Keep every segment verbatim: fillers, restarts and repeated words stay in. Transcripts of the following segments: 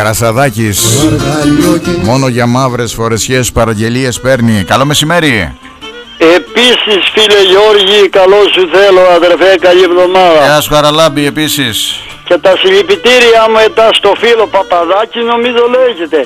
Κρασαδάκης, μόνο για μαύρες φορεσιές παραγγελίες παίρνει. Καλό μεσημέρι. Επίσης φίλε Γιώργη, καλό σου θέλω αδερφέ, καλή εβδομάδα. Γεια σου Χαραλάμπη επίσης. Και τα συλληπιτήριά μου ετά στο φίλο Παπαδάκη νομίζω λέγεται.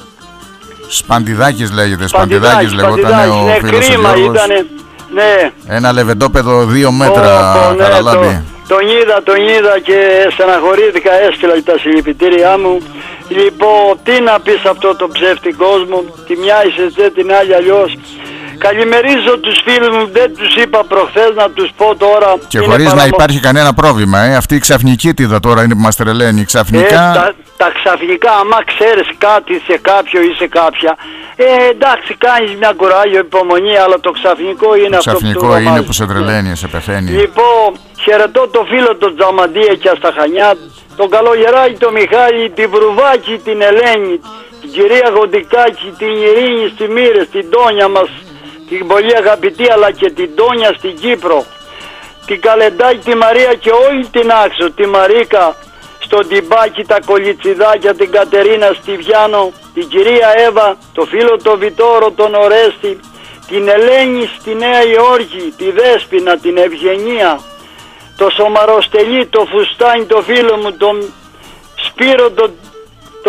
Σπαντιδάκης λέγεται, Σπαντιδάκης λεγόταν ο ναι, φίλος κρίμα ο Γιώργος. Ήτανε, ναι. Ένα λεβεντόπεδο δύο μέτρα, Όπο, ναι, Χαραλάμπη. το, τον είδα, τον είδα και στεναχωρήθηκα, έστειλα τα συλληπιτήριά μου. Λοιπόν, τι να πεις αυτό το ψεύτη κόσμο, τη μια είσαι την άλλη αλλιώς. Καλημερίζω τους φίλους μου, δεν τους είπα προχθές να τους πω τώρα. Και χωρίς παραμο... να υπάρχει κανένα πρόβλημα, ε. Αυτή η ξαφνικήτηδα τώρα είναι που μας τρελαίνει. Ξαφνικά... Ε, τα, τα ξαφνικά, άμα ξέρεις κάτι σε κάποιο ή σε κάποια, ε, εντάξει κάνεις μια κουράγιο, υπομονή, αλλά το ξαφνικό είναι το αυτό ξαφνικό που είναι που σε τρελαίνει, σε πεθαίνει. Λοιπόν, χαιρετώ το φίλο τον Τζαμαντία και στα Χανιά, τον Καλογεράκη, τον Μιχάλη, την Βρουβάκη, την Ελένη, την κυρία Γοντικάκη, την Ειρήνη στη Μύρες, την Τόνια μας, την πολύ αγαπητή, αλλά και την Τόνια στην Κύπρο, την Καλεντάκη, τη Μαρία και όλη την Άξο, τη Μαρίκα στον Τιμπάκη, τα Κολιτσιδάκια, την Κατερίνα στη Βιάνο, την κυρία Εύα, το φίλο τον Βιτόρο, τον Ορέστη, την Ελένη στη Νέα Υόρκη, τη Δέσποινα, την Ευγενία, το Σομαροστελί, το Φουστάνι, το φίλο μου, τον Σπύρο, το, το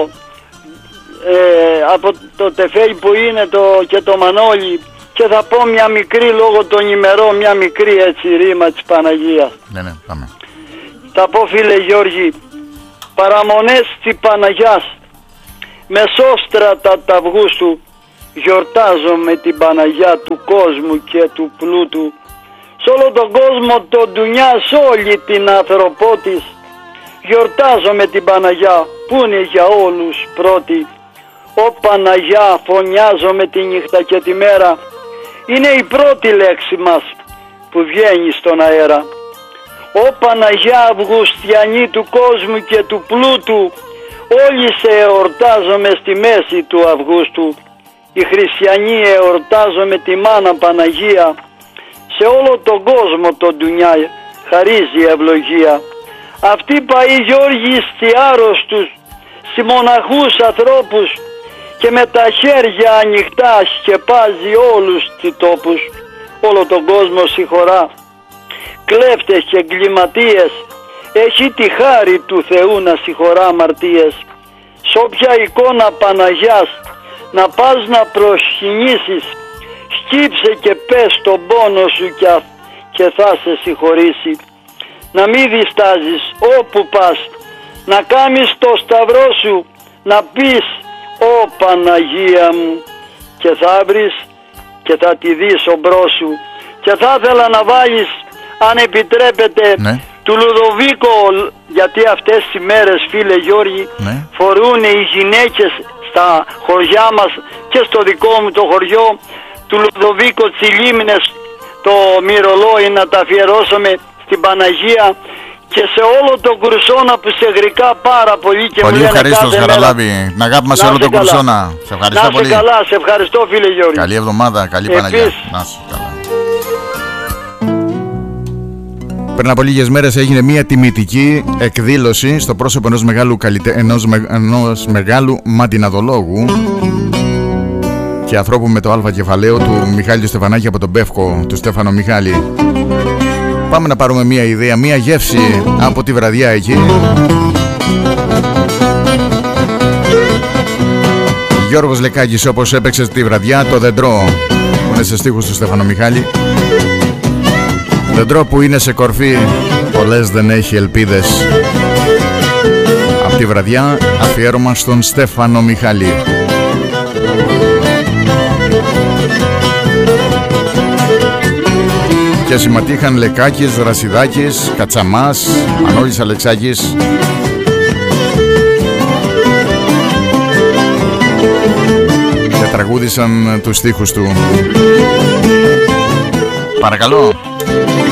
ε, από το Τεφέλι που είναι το, και το Μανώλη, και θα πω μια μικρή λόγω των ημερών, μια μικρή έτσι ρήμα της Παναγίας. Ναι, ναι, πάμε. Θα πω φίλε Γιώργη, παραμονές της Παναγιάς, μεσόστρατα τα Αυγούστου, γιορτάζω με την Παναγιά του κόσμου και του πλούτου. Σ' όλο τον κόσμο τον ντουνιά, σ' όλη την άνθρωπό της, γιορτάζω με την Παναγιά που είναι για όλους πρώτη. Ω Παναγιά φωνιάζω με τη νύχτα και τη μέρα, είναι η πρώτη λέξη μας που βγαίνει στον αέρα. Ω Παναγιά Αυγουστιανή του κόσμου και του πλούτου, όλοι σε εορτάζομαι στη μέση του Αυγούστου. Οι χριστιανοί εορτάζομαι τη Μάνα Παναγία, σε όλο τον κόσμο τον ντουνιά χαρίζει ευλογία. Αυτή πάει Γιώργη στη άρρωστους, στη μοναχούς ανθρώπους, και με τα χέρια ανοιχτά σκεπάζει όλους τους τόπους. Όλο τον κόσμο συγχωρά, κλέφτες και εγκληματίες, έχει τη χάρη του Θεού να συγχωρά αμαρτίες. Σ' όποια εικόνα Παναγιάς να πας να προσκυνήσεις, σκύψε και πες τον πόνο σου και, και θα σε συγχωρήσει. Να μην διστάζεις όπου πας, να κάνεις το σταυρό σου, να πεις «Ω Παναγία μου», και θα βρεις και θα τη δεις ομπρό σου. Και θα ήθελα να βάλεις, αν επιτρέπετε, ναι, του Λουδοβίκο, γιατί αυτές τις μέρες φίλε Γιώργη, ναι, φορούν οι γυναίκες στα χωριά μας και στο δικό μου το χωριό, του Λουδοβίκο Τσιλίμνες, το μυρολόι, να τα αφιερώσουμε στην Παναγία και σε όλο τον Κουρσώνα που σε γρικά πάρα πολύ και πολύ μου λένε ευχαρίστως Χαραλάμπη, να αγάπη μας σε όλο τον Κουρσώνα. Σε ευχαριστώ πολύ. Να σε καλά, σε ευχαριστώ φίλε Γιώργη. Καλή εβδομάδα, καλή Επίσης. Παναγιά. Να είσαι καλά. Πριν από λίγες μέρες έγινε μια τιμητική εκδήλωση στο πρόσωπο ενός μεγάλου, καλυτε... ενός με... ενός μεγάλου μαντιναδολόγου και ανθρώπου με το αλφα κεφαλαίο, του Μιχάλη Στεφανάκη από τον Πεύκο, του Στέφανο Μιχάλη. Πάμε να πάρουμε μια ιδέα, μια γεύση από τη βραδιά εκεί. Γιώργος Λεκάκης, όπως έπαιξε τη βραδιά, το δεντρό που είναι σε στίχους του Στέφανο Μιχάλη. Δεντρό που είναι σε κορφή, πολλές δεν έχει ελπίδες. Από τη βραδιά αφιέρωμα στον Στέφανο Μιχάλη. Και συμμετείχαν Λεκάκης, Ρασιδάκης, Κατσαμάς, Μανώλης Αλεξάκης. Και τραγούδησαν τους στίχους του. Παρακαλώ.